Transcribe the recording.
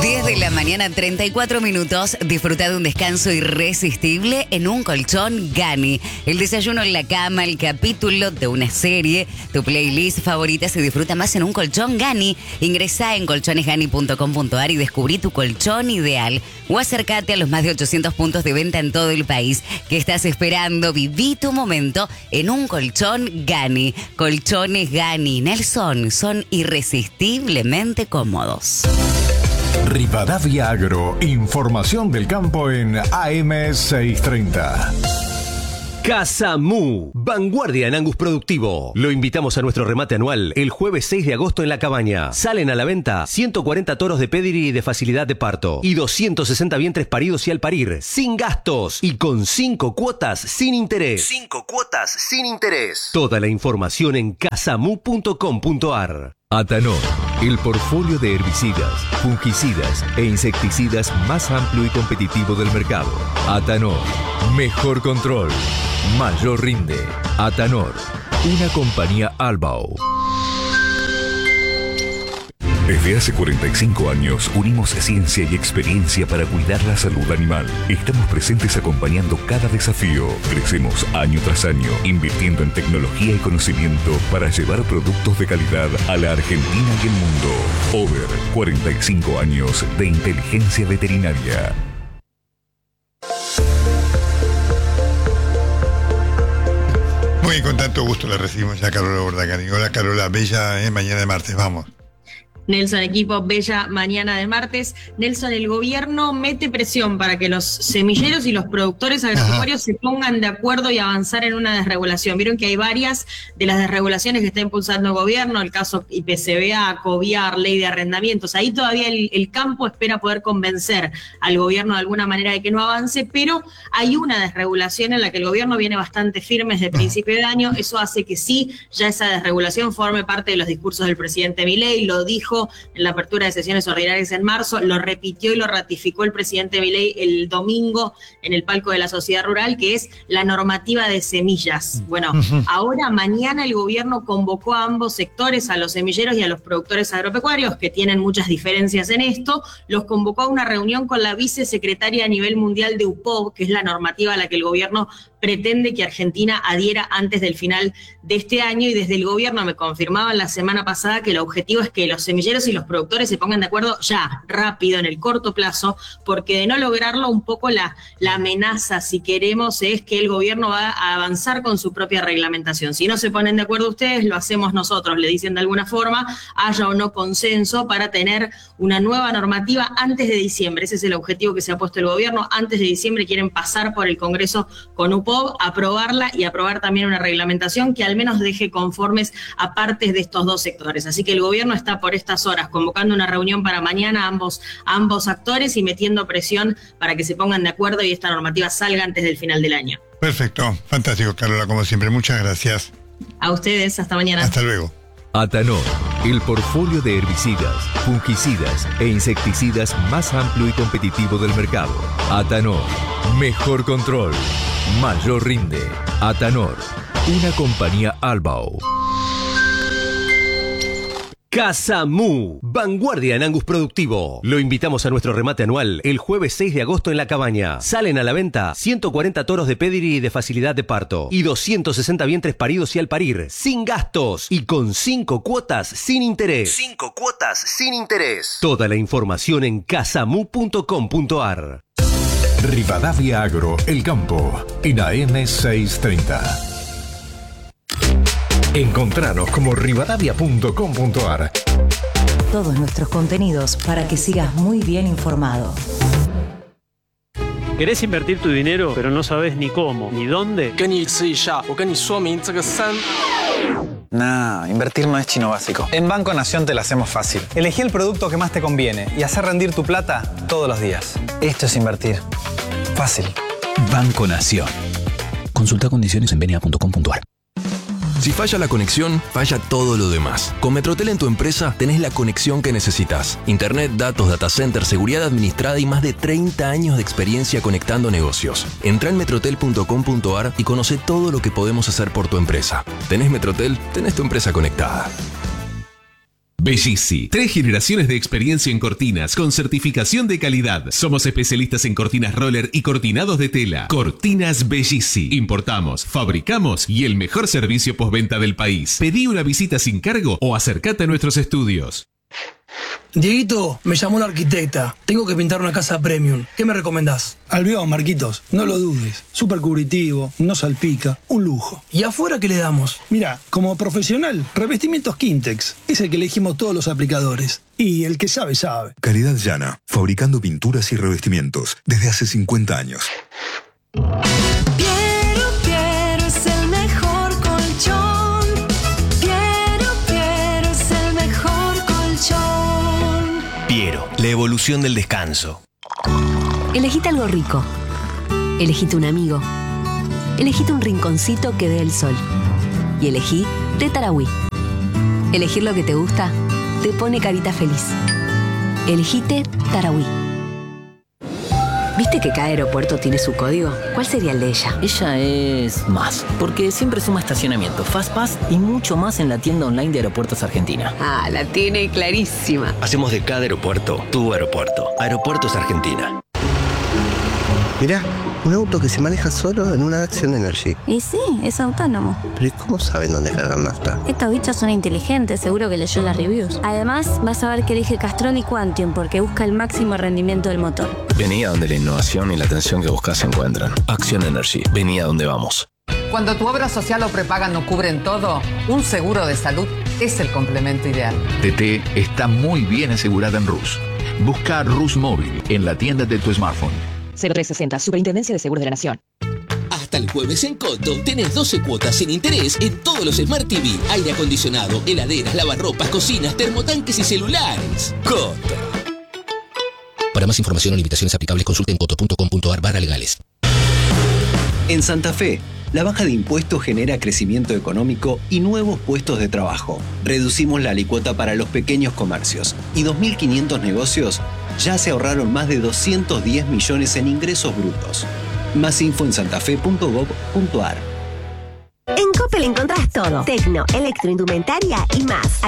10 de la mañana, 34 minutos. Disfruta de un descanso irresistible en un colchón Gani. El desayuno en la cama, el capítulo de una serie, tu playlist favorita se disfruta más en un colchón Gani. Ingresá en colchonesgani.com.ar y descubrí tu colchón ideal. O acércate a los más de 800 puntos de venta en todo el país. ¿Qué estás esperando? Viví tu momento en un colchón Gani. Colchones Gani, Nelson, son irresistiblemente cómodos. Rivadavia Agro, información del campo en AM630. Casa Mu, vanguardia en Angus productivo. Lo invitamos a nuestro remate anual el jueves 6 de agosto en La Cabaña. Salen a la venta 140 toros de pedigree de facilidad de parto y 260 vientres paridos y al parir, sin gastos y con 5 cuotas sin interés. 5 cuotas sin interés. Toda la información en casamu.com.ar. Atanor, el portfolio de herbicidas, fungicidas e insecticidas más amplio y competitivo del mercado. Atanor, mejor control, mayor rinde. Atanor, una compañía Albao. Desde hace 45 años unimos ciencia y experiencia para cuidar la salud animal. Estamos presentes acompañando cada desafío. Crecemos año tras año, invirtiendo en tecnología y conocimiento para llevar productos de calidad a la Argentina y el mundo. Over 45 años de inteligencia veterinaria. Muy bien, con tanto gusto le recibimos a Carola Bordacani. Hola Carola, bella mañana de martes, vamos. Nelson, equipo, bella mañana de martes. Nelson, el gobierno mete presión para que los semilleros y los productores agropecuarios se pongan de acuerdo y avanzar en una desregulación. Vieron que hay varias de las desregulaciones que está impulsando el gobierno, el caso IPCBA, COVIAR, ley de arrendamientos. Ahí todavía el campo espera poder convencer al gobierno de alguna manera de que no avance, pero hay una desregulación en la que el gobierno viene bastante firme desde principio de año. Eso hace que sí, ya esa desregulación forme parte de los discursos del presidente Milei. Lo dijo en la apertura de sesiones ordinarias en marzo, lo repitió y lo ratificó el presidente Milei el domingo en el palco de la Sociedad Rural, que es la normativa de semillas. Bueno, ahora mañana el gobierno convocó a ambos sectores, a los semilleros y a los productores agropecuarios, que tienen muchas diferencias en esto, los convocó a una reunión con la vicesecretaria a nivel mundial de UPOV, que es la normativa a la que el gobierno pretende que Argentina adhiera antes del final de este año, y desde el gobierno me confirmaban la semana pasada que el objetivo es que los semilleros y los productores se pongan de acuerdo ya, rápido, en el corto plazo, porque de no lograrlo un poco la amenaza, si queremos, es que el gobierno va a avanzar con su propia reglamentación. Si no se ponen de acuerdo ustedes, lo hacemos nosotros, le dicen de alguna forma, haya o no consenso para tener una nueva normativa antes de diciembre. Ese es el objetivo que se ha puesto el gobierno. Antes de diciembre quieren pasar por el Congreso con UPOV, aprobarla y aprobar también una reglamentación que al menos deje conformes a partes de estos dos sectores. Así que el gobierno está por estas horas convocando una reunión para mañana a ambos actores y metiendo presión para que se pongan de acuerdo y esta normativa salga antes del final del año. Perfecto, fantástico Carola, como siempre, muchas gracias. A ustedes, hasta mañana. Hasta luego. Atanor, el portfolio de herbicidas, fungicidas e insecticidas más amplio y competitivo del mercado. Atanor, mejor control, mayor rinde. Atanor, una compañía Albao. Casa Mu, vanguardia en Angus productivo. Lo invitamos a nuestro remate anual el jueves 6 de agosto en La Cabaña. Salen a la venta 140 toros de pedigree de facilidad de parto y 260 vientres paridos y al parir, sin gastos y con 5 cuotas sin interés. 5 cuotas sin interés. Toda la información en casamu.com.ar. Rivadavia Agro, el campo, en AM630. Encontranos como rivadavia.com.ar. Todos nuestros contenidos para que sigas muy bien informado. ¿Querés invertir tu dinero, pero no sabes ni cómo, ni dónde? Nah, invertir no es chino básico. En Banco Nación te lo hacemos fácil. Elegí el producto que más te conviene y hacer rendir tu plata todos los días. Esto es invertir. Fácil. Banco Nación. Consulta condiciones en bna.com.ar. Si falla la conexión, falla todo lo demás. Con Metrotel en tu empresa tenés la conexión que necesitas. Internet, datos, data center, seguridad administrada y más de 30 años de experiencia conectando negocios. Entrá en metrotel.com.ar y conoce todo lo que podemos hacer por tu empresa. Tenés Metrotel, tenés tu empresa conectada. Bellisi, 3 generaciones de experiencia en cortinas con certificación de calidad. Somos especialistas en cortinas roller y cortinados de tela. Cortinas Bellisi. Importamos, fabricamos y el mejor servicio postventa del país. Pedí una visita sin cargo o acércate a nuestros estudios. Dieguito, me llamó la arquitecta. Tengo que pintar una casa premium. ¿Qué me recomendás? Albión, Marquitos. No lo dudes. Súper cubritivo, no salpica, un lujo. ¿Y afuera qué le damos? Mira, como profesional, revestimientos Quintex. Es el que elegimos todos los aplicadores. Y el que sabe, sabe. Calidad Llana, fabricando pinturas y revestimientos desde hace 50 años. Piero es el mejor colchón. Piero es el mejor colchón. Piero, la evolución del descanso. Elegite algo rico. Elegite un amigo. Elegite un rinconcito que dé el sol. Y elegí Té Tarahui. Elegir lo que te gusta te pone carita feliz. Elegite Tarahui. ¿Viste que cada aeropuerto tiene su código? ¿Cuál sería el de ella? Ella es más, porque siempre suma estacionamiento, FastPass y mucho más en la tienda online de Aeropuertos Argentina. Ah, la tiene clarísima. Hacemos de cada aeropuerto tu aeropuerto. Aeropuertos Argentina. Mirá, un auto que se maneja solo en una Action Energy. Y sí, es autónomo. Pero ¿cómo saben dónde cargar nafta? Estos bichos son inteligentes, seguro que leyó las reviews. Además, vas a ver que elige Castrol y Quantium porque busca el máximo rendimiento del motor. Vení a donde la innovación y la atención que buscas se encuentran. Action Energy. Vení a donde vamos. Cuando tu obra social o prepaga no cubren todo, un seguro de salud es el complemento ideal. TT está muy bien asegurada en Rus. Busca Rus Móvil en la tienda de tu smartphone. 0360, Superintendencia de Seguros de la Nación. Hasta el jueves en Coto tenés 12 cuotas sin interés en todos los Smart TV, aire acondicionado, heladeras, lavarropas, cocinas, termotanques y celulares. Coto. Para más información o limitaciones aplicables consulten coto.com.ar/legales. En Santa Fe, la baja de impuestos genera crecimiento económico y nuevos puestos de trabajo. Reducimos la alícuota para los pequeños comercios y 2.500 negocios ya se ahorraron más de 210 millones en ingresos brutos. Más info en santafe.gov.ar. En Coppel encontrás todo: tecno, electroindumentaria y más.